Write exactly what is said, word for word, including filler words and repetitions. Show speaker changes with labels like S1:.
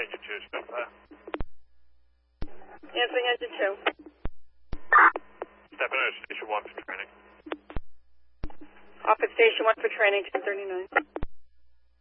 S1: engine two, still clear.
S2: Answering engine two.
S1: Stepping out of station one for training.
S2: Off at station one for training, ten thirty-nine.